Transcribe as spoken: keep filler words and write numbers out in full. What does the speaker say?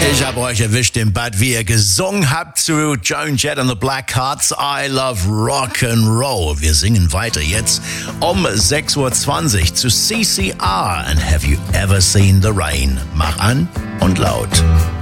Ich hab euch erwischt im Bad, wie ihr gesungen habt zu Joan Jett and the Blackhearts. I love rock and roll. Wir singen weiter jetzt um sechs Uhr zwanzig zu C C R and Have You Ever Seen the Rain? Mach an und laut.